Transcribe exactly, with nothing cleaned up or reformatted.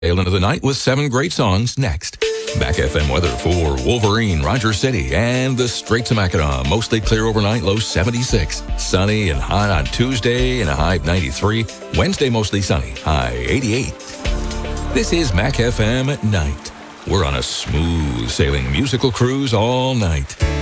Sail into the night with seven great songs next. Mac F M weather for Wolverine, Rogers City, and the Straits of Mackinac. Mostly clear overnight, low seventy-six. Sunny and hot on Tuesday and a high of ninety-three. Wednesday, mostly sunny, high eighty-eight. This is Mac F M at night. We're on a smooth sailing musical cruise all night.